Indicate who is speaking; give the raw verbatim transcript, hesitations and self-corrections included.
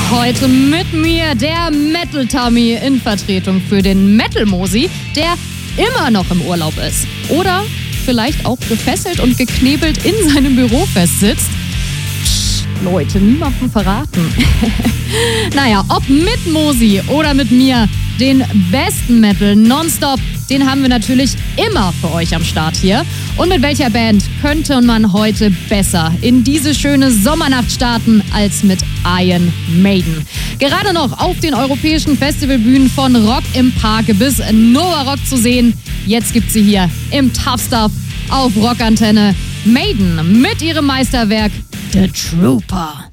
Speaker 1: Heute mit mir der Metal Tommy in Vertretung für den Metal Mosi, der immer noch im Urlaub ist. Oder vielleicht auch gefesselt und geknebelt in seinem Büro festsitzt. Psst, Leute, niemandem verraten. Naja, ob mit Mosi oder mit mir, den besten Metal nonstop, den haben wir natürlich immer für euch am Start hier. Und mit welcher Band könnte man heute besser in diese schöne Sommernacht starten als mit Iron Maiden? Gerade noch auf den europäischen Festivalbühnen von Rock im Park bis Nova Rock zu sehen. Jetzt gibt sie hier im Tough Stuff auf Rockantenne. Maiden mit ihrem Meisterwerk The Trooper.